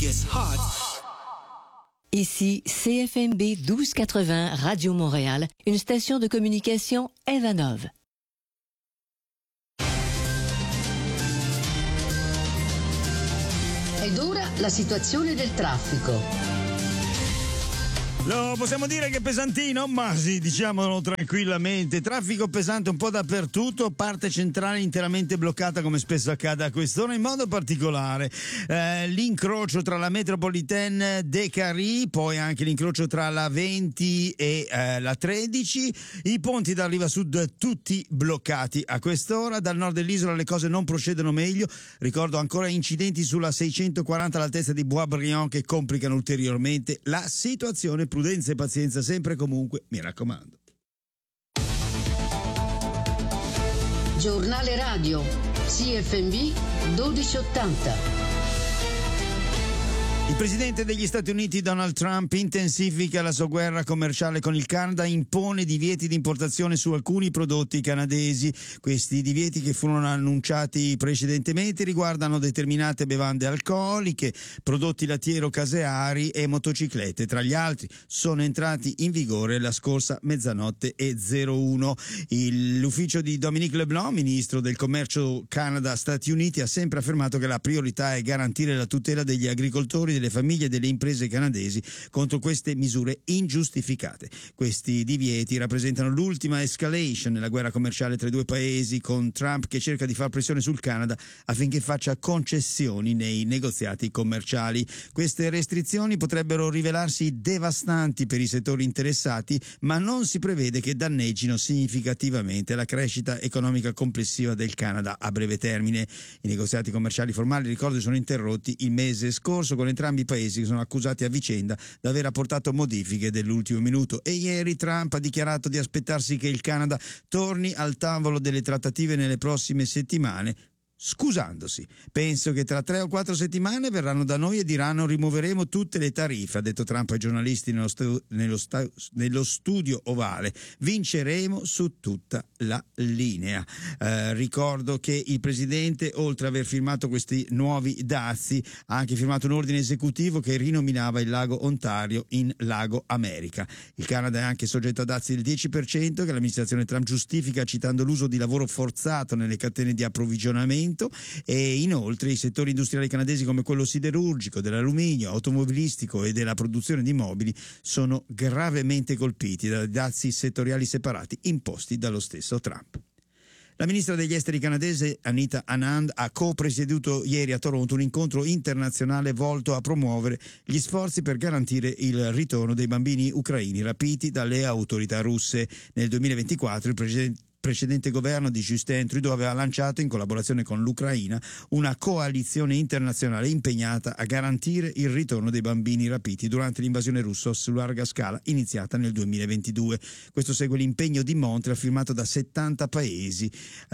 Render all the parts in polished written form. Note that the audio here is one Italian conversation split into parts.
gets hot. Ici CFMB 1280 Radio Montréal, une station de communication Evanov. Ed ora la situazione del traffico. Lo possiamo dire che è pesantino, ma sì, diciamolo tranquillamente. Traffico pesante un po' dappertutto, parte centrale interamente bloccata come spesso accade a quest'ora, in modo particolare l'incrocio tra la Metropolitaine de Cary, poi anche l'incrocio tra la 20 e la 13, i ponti da Riva Sud tutti bloccati a quest'ora. Dal nord dell'isola le cose non procedono meglio, ricordo ancora incidenti sulla 640 all'altezza di Boisbriand che complicano ulteriormente la situazione. Prudenza e pazienza sempre e comunque, mi raccomando. Giornale radio CFMB 1280. Il presidente degli Stati Uniti Donald Trump intensifica la sua guerra commerciale con il Canada, impone divieti di importazione su alcuni prodotti canadesi. Questi divieti, che furono annunciati precedentemente, riguardano determinate bevande alcoliche, prodotti lattiero-caseari e motociclette. Tra gli altri sono entrati in vigore la scorsa mezzanotte e 01. L'ufficio di Dominique LeBlanc, ministro del commercio Canada-Stati Uniti, ha sempre affermato che la priorità è garantire la tutela degli agricoltori, delle famiglie e delle imprese canadesi contro queste misure ingiustificate. Questi divieti rappresentano l'ultima escalation nella guerra commerciale tra i due paesi, con Trump che cerca di far pressione sul Canada affinché faccia concessioni nei negoziati commerciali. Queste restrizioni potrebbero rivelarsi devastanti per i settori interessati, ma non si prevede che danneggino significativamente la crescita economica complessiva del Canada a breve termine. I negoziati commerciali formali, ricordo, sono interrotti il mese scorso, con entrambi i paesi che sono accusati a vicenda di aver apportato modifiche dell'ultimo minuto, e ieri Trump ha dichiarato di aspettarsi che il Canada torni al tavolo delle trattative nelle prossime settimane, scusandosi. Penso che tra 3 o 4 settimane verranno da noi e diranno: rimuoveremo tutte le tariffe, ha detto Trump ai giornalisti nello studio ovale. Vinceremo su tutta la linea. Ricordo che il presidente, oltre ad aver firmato questi nuovi dazi, ha anche firmato un ordine esecutivo che rinominava il lago Ontario in lago America. Il Canada è anche soggetto a dazi del 10% che l'amministrazione Trump giustifica citando l'uso di lavoro forzato nelle catene di approvvigionamento, e inoltre i settori industriali canadesi come quello siderurgico, dell'alluminio, automobilistico e della produzione di mobili sono gravemente colpiti da dazi settoriali separati imposti dallo stesso Trump. La ministra degli esteri canadese Anita Anand ha co-presieduto ieri a Toronto un incontro internazionale volto a promuovere gli sforzi per garantire il ritorno dei bambini ucraini rapiti dalle autorità russe. Nel 2024 il precedente governo di Justin Trudeau aveva lanciato, in collaborazione con l'Ucraina, una coalizione internazionale impegnata a garantire il ritorno dei bambini rapiti durante l'invasione russa su larga scala iniziata nel 2022. Questo segue l'impegno di Montreal firmato da 70 paesi.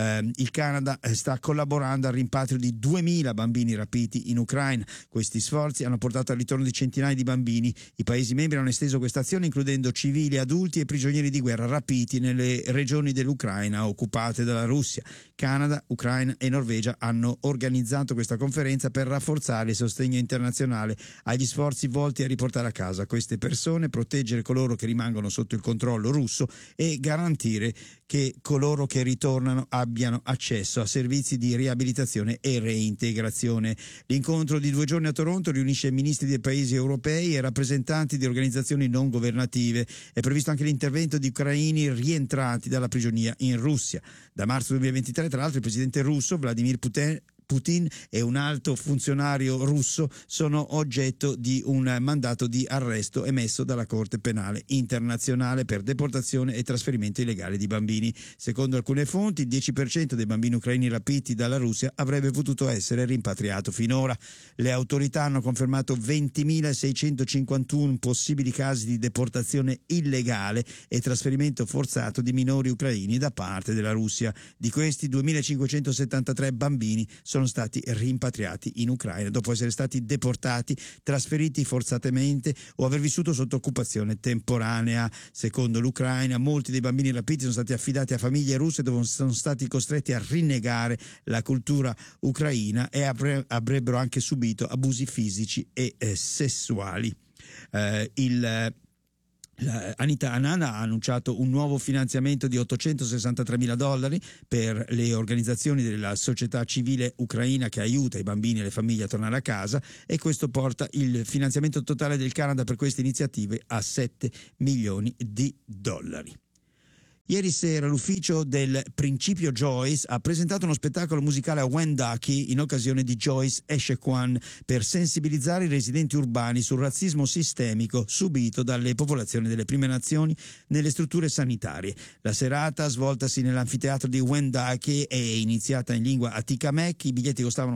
Il Canada sta collaborando al rimpatrio di 2000 bambini rapiti in Ucraina. Questi sforzi hanno portato al ritorno di centinaia di bambini. I paesi membri hanno esteso questa azione includendo civili, adulti e prigionieri di guerra rapiti nelle regioni dell'Ucraina occupate dalla Russia. Canada, Ucraina e Norvegia hanno organizzato questa conferenza per rafforzare il sostegno internazionale agli sforzi volti a riportare a casa queste persone, proteggere coloro che rimangono sotto il controllo russo e garantire che coloro che ritornano abbiano accesso a servizi di riabilitazione e reintegrazione. L'incontro di 2 giorni a Toronto riunisce ministri dei paesi europei e rappresentanti di organizzazioni non governative. È previsto anche l'intervento di ucraini rientrati dalla prigionia in Russia. Da marzo 2023, tra l'altro, il presidente russo Vladimir Putin e un alto funzionario russo sono oggetto di un mandato di arresto emesso dalla Corte Penale Internazionale per deportazione e trasferimento illegale di bambini. Secondo alcune fonti, il 10% dei bambini ucraini rapiti dalla Russia avrebbe potuto essere rimpatriato finora. Le autorità hanno confermato 20.651 possibili casi di deportazione illegale e trasferimento forzato di minori ucraini da parte della Russia. Di questi, 2.573 bambini sono sono stati rimpatriati in Ucraina dopo essere stati deportati, trasferiti forzatamente o aver vissuto sotto occupazione temporanea. Secondo l'Ucraina, molti dei bambini rapiti sono stati affidati a famiglie russe dove sono stati costretti a rinnegare la cultura ucraina e avrebbero anche subito abusi fisici e sessuali. Anita Anand ha annunciato un nuovo finanziamento di $863.000 per le organizzazioni della società civile ucraina che aiuta i bambini e le famiglie a tornare a casa, e questo porta il finanziamento totale del Canada per queste iniziative a $7 milioni. Ieri sera l'ufficio del Principio Joyce ha presentato uno spettacolo musicale a Wendake in occasione di Joyce Echequan per sensibilizzare i residenti urbani sul razzismo sistemico subito dalle popolazioni delle prime nazioni nelle strutture sanitarie. La serata, svoltasi nell'anfiteatro di Wendake, è iniziata in lingua Atikamekw. I biglietti costavano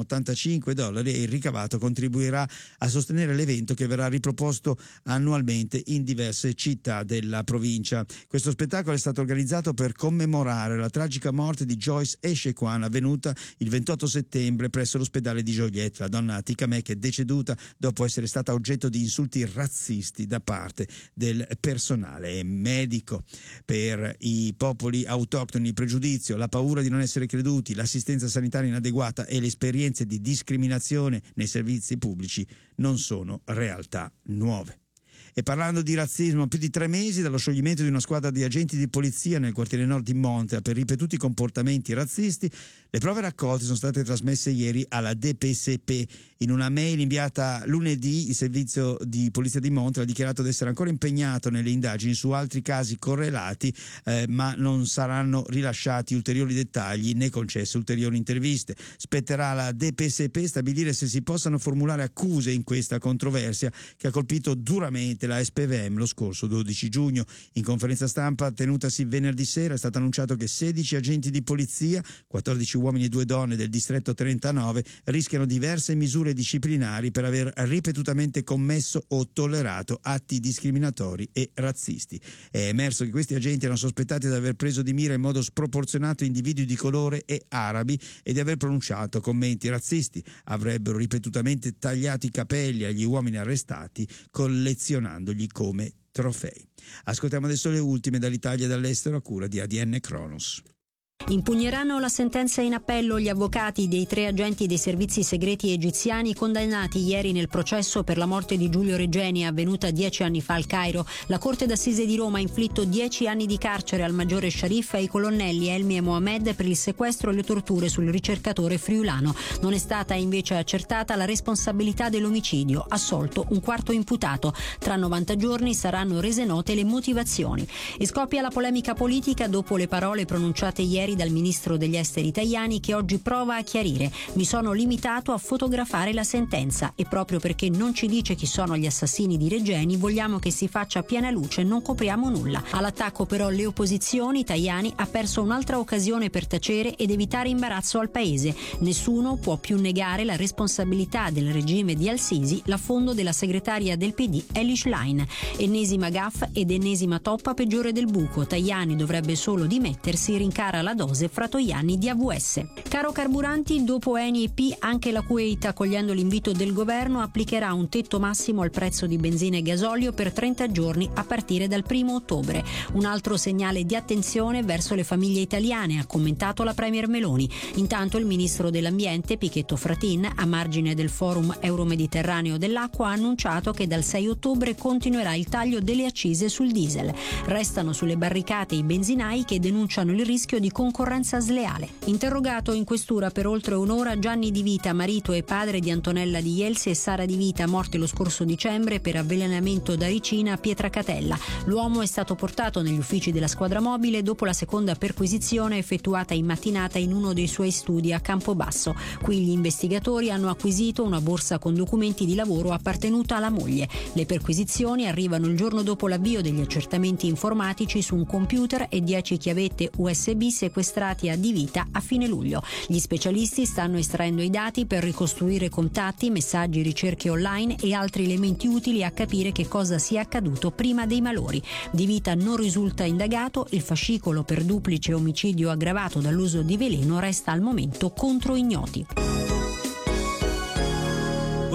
$85 e il ricavato contribuirà a sostenere l'evento che verrà riproposto annualmente in diverse città della provincia. Questo spettacolo è stato organizzato per commemorare la tragica morte di Joyce Echequan avvenuta il 28 settembre presso l'ospedale di Joliet. La donna Atikamekw è deceduta dopo essere stata oggetto di insulti razzisti da parte del personale medico. Per i popoli autoctoni il pregiudizio, la paura di non essere creduti, l'assistenza sanitaria inadeguata e le esperienze di discriminazione nei servizi pubblici non sono realtà nuove. E parlando di razzismo, più di 3 mesi dallo scioglimento di una squadra di agenti di polizia nel quartiere nord di Montreal per ripetuti comportamenti razzisti, le prove raccolte sono state trasmesse ieri alla DPCP. In una mail inviata lunedì, il servizio di polizia di Montreal ha dichiarato di essere ancora impegnato nelle indagini su altri casi correlati, ma non saranno rilasciati ulteriori dettagli né concesse ulteriori interviste. Spetterà alla DPCP stabilire se si possano formulare accuse in questa controversia che ha colpito duramente la SPVM lo scorso 12 giugno. In conferenza stampa tenutasi venerdì sera è stato annunciato che 16 agenti di polizia, 14 uomini e 2 donne del distretto 39, rischiano diverse misure disciplinari per aver ripetutamente commesso o tollerato atti discriminatori e razzisti. È emerso che questi agenti erano sospettati di aver preso di mira in modo sproporzionato individui di colore e arabi e di aver pronunciato commenti razzisti. Avrebbero ripetutamente tagliato i capelli agli uomini arrestati, collezionandogli come trofei. Ascoltiamo adesso le ultime dall'Italia e dall'estero a cura di ADN Kronos. Impugneranno la sentenza in appello gli avvocati dei 3 agenti dei servizi segreti egiziani condannati ieri nel processo per la morte di Giulio Regeni avvenuta 10 anni fa al Cairo. La Corte d'Assise di Roma ha inflitto 10 anni di carcere al maggiore Sharif e ai colonnelli Elmi e Mohamed per il sequestro e le torture sul ricercatore friulano. Non è stata invece accertata la responsabilità dell'omicidio, assolto un quarto imputato. Tra 90 giorni saranno rese note le motivazioni. E scoppia la polemica politica dopo le parole pronunciate ieri dal ministro degli esteri Tajani, che oggi prova a chiarire: mi sono limitato a fotografare la sentenza e proprio perché non ci dice chi sono gli assassini di Regeni vogliamo che si faccia piena luce, non copriamo nulla. All'attacco però le opposizioni, Tajani ha perso un'altra occasione per tacere ed evitare imbarazzo al paese. Nessuno può più negare la responsabilità del regime di Al-Sisi, l'affondo della segretaria del PD Elish Line. Ennesima gaffe ed ennesima toppa peggiore del buco. Tajani dovrebbe solo dimettersi, rincara la dose fra Toiani di AVS. Caro carburanti, dopo Eni e P anche la Kuwait, accogliendo l'invito del governo, applicherà un tetto massimo al prezzo di benzina e gasolio per 30 giorni a partire dal 1 ottobre. Un altro segnale di attenzione verso le famiglie italiane, ha commentato la Premier Meloni. Intanto il ministro dell'Ambiente Pichetto Fratin, a margine del Forum Euromediterraneo dell'Acqua, ha annunciato che dal 6 ottobre continuerà il taglio delle accise sul diesel. Restano sulle barricate i benzinai che denunciano il rischio di concorrenza sleale. Interrogato in questura per oltre un'ora Gianni Di Vita, marito e padre di Antonella Di Ielsi e Sara Di Vita, morti lo scorso dicembre per avvelenamento da ricina a Pietracatella. L'uomo è stato portato negli uffici della squadra mobile dopo la seconda perquisizione effettuata in mattinata in uno dei suoi studi a Campobasso. Qui gli investigatori hanno acquisito una borsa con documenti di lavoro appartenuta alla moglie. Le perquisizioni arrivano il giorno dopo l'avvio degli accertamenti informatici su un computer e 10 chiavette USB sequestrati a Di Vita a fine luglio. Gli specialisti stanno estraendo i dati per ricostruire contatti, messaggi, ricerche online e altri elementi utili a capire che cosa sia accaduto prima dei malori. Di Vita non risulta indagato, il fascicolo per duplice omicidio aggravato dall'uso di veleno resta al momento contro ignoti.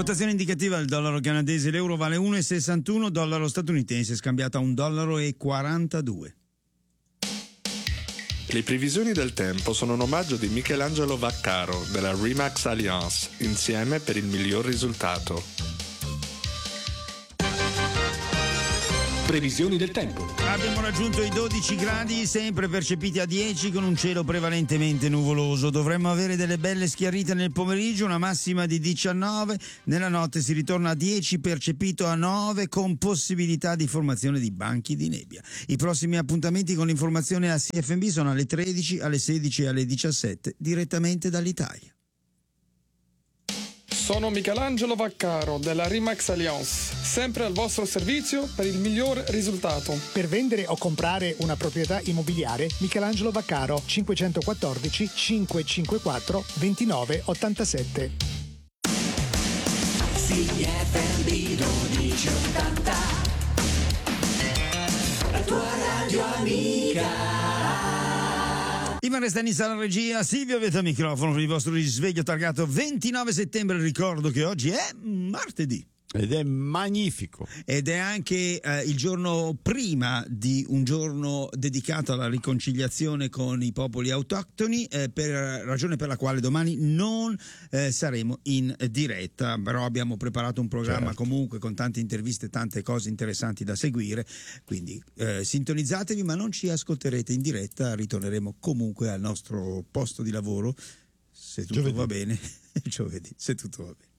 Valutazione indicativa del dollaro canadese, l'euro vale 1,61, dollaro statunitense scambiato a $1,42. Le previsioni del tempo sono un omaggio di Michelangelo Vaccaro della Remax Alliance, insieme per il miglior risultato. Previsioni del tempo. Abbiamo raggiunto i 12 gradi, sempre percepiti a 10 con un cielo prevalentemente nuvoloso. Dovremmo avere delle belle schiarite nel pomeriggio, una massima di 19. Nella notte si ritorna a 10, percepito a 9, con possibilità di formazione di banchi di nebbia. I prossimi appuntamenti con l'informazione a CFMB sono alle 13, alle 16 e alle 17, direttamente dall'Italia. Sono Michelangelo Vaccaro della Remax Alliance, sempre al vostro servizio per il miglior risultato. Per vendere o comprare una proprietà immobiliare, Michelangelo Vaccaro, 514 554 2987. CFMB 1280, la tua radio amica. Ivan Restanis alla regia, Silvio Avete al microfono per il vostro risveglio targato 29 settembre. Ricordo che oggi è martedì. Ed è magnifico. Ed è anche il giorno prima di un giorno dedicato alla riconciliazione con i popoli autoctoni, per ragione per la quale domani non saremo in diretta, però abbiamo preparato un programma comunque con tante interviste, tante cose interessanti da seguire, quindi sintonizzatevi, ma non ci ascolterete in diretta, ritorneremo comunque al nostro posto di lavoro se tutto va bene, giovedì, se tutto va bene.